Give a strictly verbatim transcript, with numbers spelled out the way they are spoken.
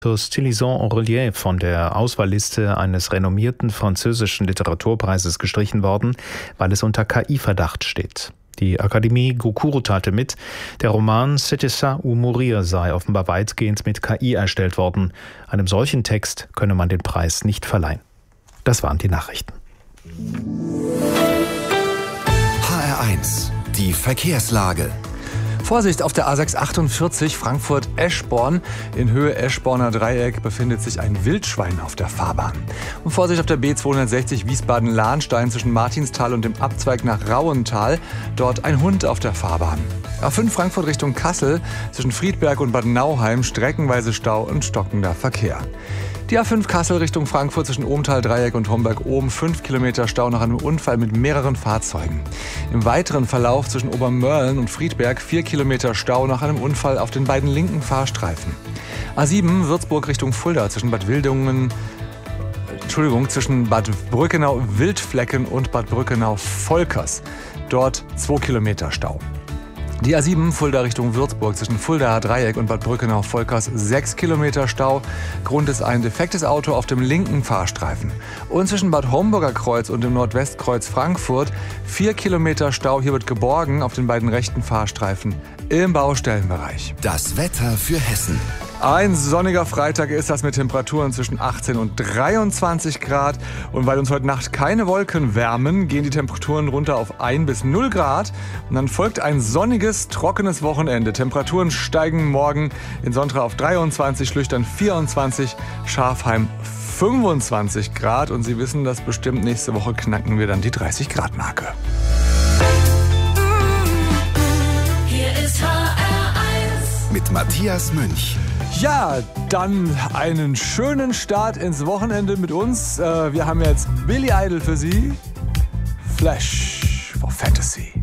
Das Stilisant en Relief von der Auswahlliste eines renommierten französischen Literaturpreises gestrichen worden, weil es unter K I-Verdacht steht. Die Akademie Goncourt teilte mit, der Roman C'était ça ou mourir sei offenbar weitgehend mit K I erstellt worden. Einem solchen Text könne man den Preis nicht verleihen. Das waren die Nachrichten. H R eins, die Verkehrslage. Vorsicht, auf der A sechs achtundvierzig Frankfurt-Eschborn. In Höhe Eschborner Dreieck befindet sich ein Wildschwein auf der Fahrbahn. Und Vorsicht auf der B zweihundertsechzig Wiesbaden-Lahnstein zwischen Martinsthal und dem Abzweig nach Rauental. Dort ein Hund auf der Fahrbahn. A fünf Frankfurt Richtung Kassel zwischen Friedberg und Bad Nauheim streckenweise Stau und stockender Verkehr. Die A fünf Kassel Richtung Frankfurt zwischen Ohmtal-Dreieck und Homberg-Oben fünf Kilometer Stau nach einem Unfall mit mehreren Fahrzeugen. Im weiteren Verlauf zwischen Obermörlen und Friedberg vier Kilometer Stau nach einem Unfall auf den beiden linken Fahrstreifen. A sieben Würzburg Richtung Fulda zwischen Bad Wildungen, Entschuldigung, zwischen Bad Brückenau-Wildflecken und Bad Brückenau-Volkers. Dort zwei Kilometer Stau. Die A sieben Fulda Richtung Würzburg zwischen Fuldaer Dreieck und Bad Brückenau-Volkers sechs Kilometer Stau. Grund ist ein defektes Auto auf dem linken Fahrstreifen. Und zwischen Bad Homburger Kreuz und dem Nordwestkreuz Frankfurt vier Kilometer Stau. Hier wird geborgen auf den beiden rechten Fahrstreifen im Baustellenbereich. Das Wetter für Hessen. Ein sonniger Freitag ist das mit Temperaturen zwischen achtzehn und dreiundzwanzig Grad. Und weil uns heute Nacht keine Wolken wärmen, gehen die Temperaturen runter auf ein bis null Grad. Und dann folgt ein sonniges, trockenes Wochenende. Temperaturen steigen morgen in Sontra auf dreiundzwanzig, Schlüchtern vierundzwanzig, Schafheim fünfundzwanzig Grad. Und Sie wissen das bestimmt, nächste Woche knacken wir dann die dreißig Grad Marke. Hier ist H R eins Mit Matthias Münch. Ja, dann einen schönen Start ins Wochenende mit uns. Wir haben jetzt Billy Idol für Sie. Flash for Fantasy.